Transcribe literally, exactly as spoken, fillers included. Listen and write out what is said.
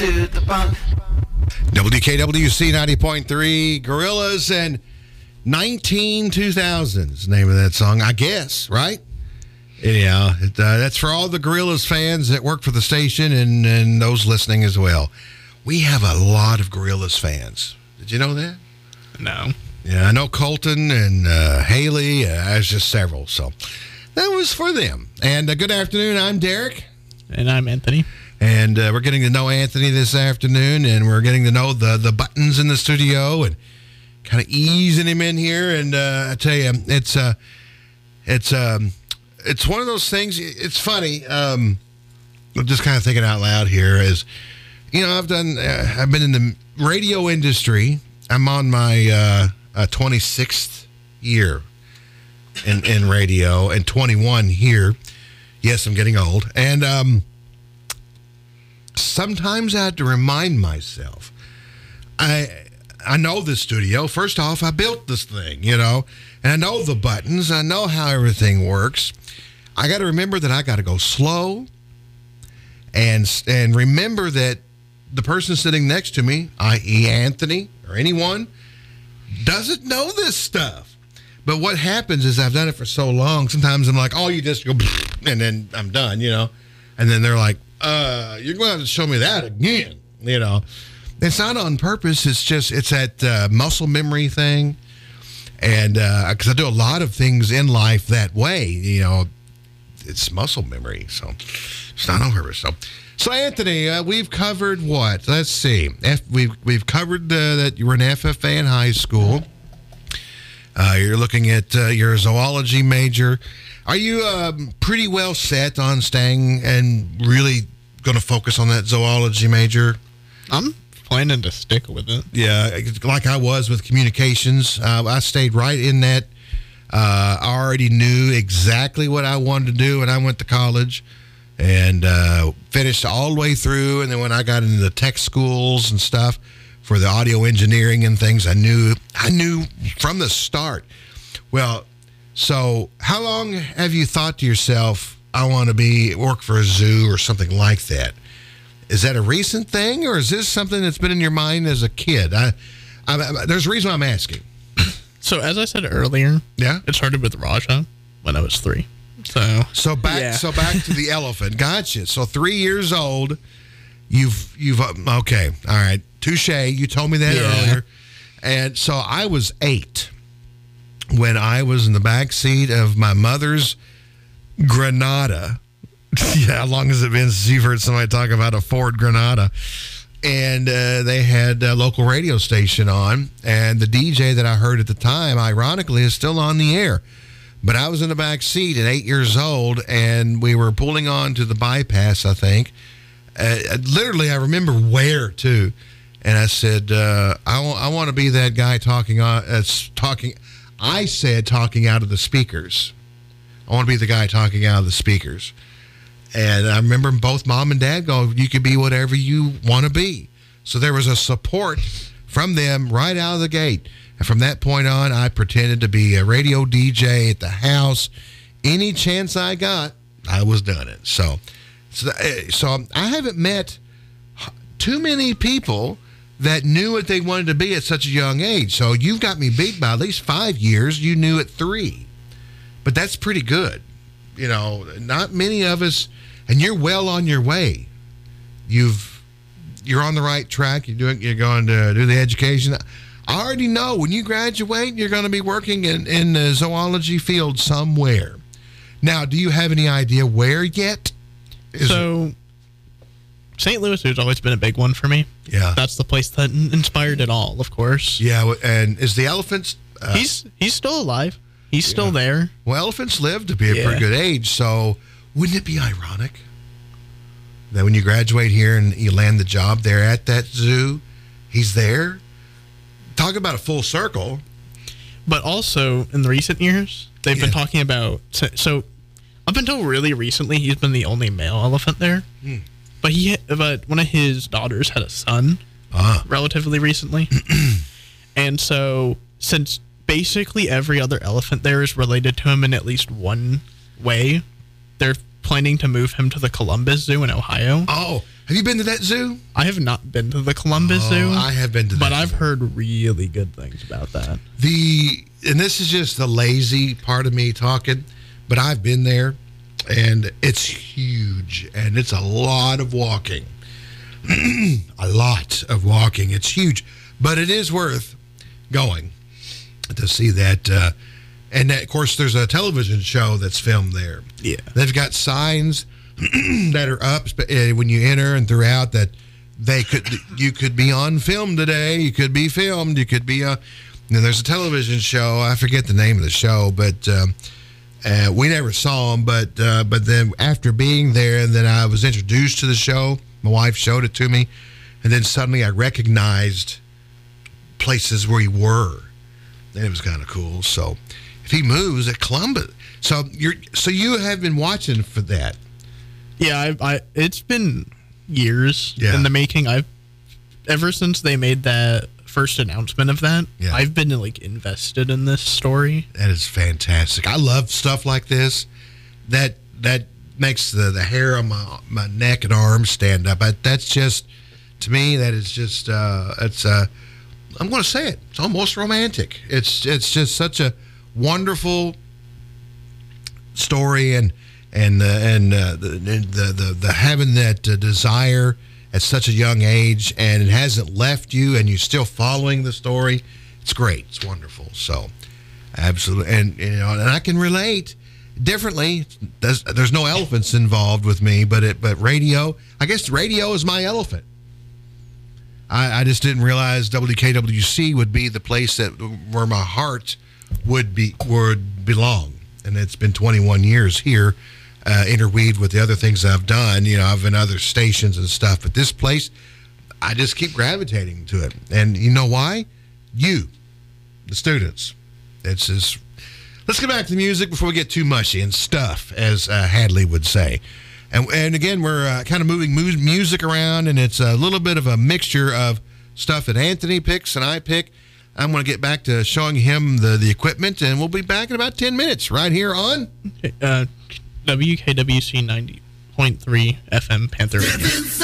W D K W C ninety point three, Gorillaz and nineteen two thousand is the name of that song, I guess, right? Anyhow, it, uh, that's for all the Gorillaz fans that work for the station and, and those listening as well. We have a lot of Gorillaz fans. Did you know that? No. Yeah, I know Colton and uh, Haley. Uh, there's just several, so that was for them. And uh, good afternoon, I'm Derek. And I'm Anthony. And uh, we're getting to know Anthony this afternoon, and we're getting to know the, the buttons in the studio and kind of easing him in here. And uh, I tell you, it's uh, it's um, it's one of those things. It's funny. Um, I'm just kind of thinking out loud here. Is you know, I've done. Uh, I've been in the radio industry. I'm on my uh, uh, twenty-sixth year in in radio, and twenty-one here. Yes, I'm getting old, and um. Sometimes I have to remind myself, I I know this studio. First off, I built this thing, you know, and I know the buttons. I know how everything works. I got to remember that I got to go slow and and remember that the person sitting next to me, that is. Anthony or anyone, doesn't know this stuff. But what happens is I've done it for so long, sometimes I'm like, oh, you just go, and then I'm done, you know, and then they're like, Uh, you're going to have to show me that again, you know. It's not on purpose. It's just, it's that uh, muscle memory thing. And because uh, I do a lot of things in life that way, you know, it's muscle memory. So it's not on purpose. So, so Anthony, uh, we've covered what? Let's see. F, we've, we've covered uh, that you were an F F A in high school. Uh, you're looking at uh, your zoology major. Are you um, pretty well set on staying and really going to focus on that zoology major? I'm planning to stick with it. Yeah, like I was with communications. Uh, I stayed right in that. Uh, I already knew exactly what I wanted to do when I went to college and uh, finished all the way through. And then when I got into the tech schools and stuff for the audio engineering and things, I knew I knew from the start. Well, so how long have you thought to yourself, I want to be work for a zoo or something like that? Is that a recent thing, or is this something that's been in your mind as a kid? I, I, I there's a reason I'm asking. So as I said earlier, yeah, it started with Raja when I was three. So so back yeah. so back to the elephant. Gotcha. So three years old, you've you've uh, okay, all right, touche. You told me that yeah. earlier, and so I was eight when I was in the back seat of my mother's Granada. Yeah, how long has it been since you've heard somebody talk about a Ford Granada? And uh, they had a local radio station on, and the D J that I heard at the time, ironically, is still on the air. But I was in the back seat at eight years old, and we were pulling on to the bypass, I think. Uh, literally, I remember where, too. And I said, uh, I, w- I want to be that guy talking on, uh, talking... I said talking out of the speakers. I want to be the guy talking out of the speakers. And I remember both mom and dad go, you could be whatever you want to be. So there was a support from them right out of the gate. And from that point on, I pretended to be a radio D J at the house. Any chance I got, I was doing it. So, so, so I haven't met too many people that knew what they wanted to be at such a young age. So you've got me beat by at least five years. You knew at three. But that's pretty good. You know, not many of us, and you're well on your way. You've, you're on the right track. You're doing, you're going to do the education. I already know when you graduate, you're going to be working in, in the zoology field somewhere. Now, do you have any idea where yet? Is so... It- Saint Louis has always been a big one for me. Yeah. That's the place that inspired it all, of course. Yeah, and is the elephants... Uh, he's he's still alive. He's yeah. still there. Well, elephants live to be a yeah. pretty good age, so wouldn't it be ironic that when you graduate here and you land the job there at that zoo, he's there? Talk about a full circle. But also, in the recent years, they've yeah. been talking about... So, so, up until really recently, he's been the only male elephant there. Hmm. But he, but one of his daughters had a son ah. relatively recently. And so, since basically every other elephant there is related to him in at least one way, they're planning to move him to the Columbus Zoo in Ohio. Oh, Have you been to that zoo? I have not been to the Columbus Oh, Zoo. I have been to that But I've zoo. heard really good things about that. The and this is just the lazy part of me talking, but I've been there, and it's huge, and it's a lot of walking. A lot of walking. It's huge, but it is worth going to see that. Uh, and that, of course, there's a television show that's filmed there. Yeah. They've got signs that are up uh, when you enter and throughout that they could you could be on film today. You could be filmed. You could be a. You know, there's a television show. I forget the name of the show, but um, uh, we never saw them. But uh, but then after being there, and then I was introduced to the show. My wife showed it to me, and then suddenly I recognized places where you were, and it was kind of cool. So if he moves at Columbus, so you're so you have been watching for that. Yeah, I, I it's been years Yeah. in the making. I've ever since they made that first announcement of that, Yeah. I've been like invested in this story. That is fantastic. I love stuff like this. That that makes the, the hair on my my neck and arms stand up. I, that's just to me. That is just uh, it's. Uh, I'm going to say it. It's almost romantic. It's it's just such a wonderful story, and and uh, and uh, the, the the the having that uh, desire at such a young age, and it hasn't left you, and you're still following the story. It's great. It's wonderful. So, absolutely, and you know, and I can relate differently. There's, there's no elephants involved with me, but it but radio. I guess radio is my elephant. I, I just didn't realize W K W C would be the place that where my heart would be would belong, and it's been twenty-one years here. Uh, interweaved with the other things I've done, you know, I've been other stations and stuff, but this place, I just keep gravitating to it. And you know why? You, the students. It's just, let's get back to the music before we get too mushy and stuff, as uh, Hadley would say. And, and again, we're uh, kind of moving mu- music around, and it's a little bit of a mixture of stuff that Anthony picks and I pick. I'm going to get back to showing him the, the equipment, and we'll be back in about ten minutes right here on... Uh, W K W C ninety point three F M Panther Radio.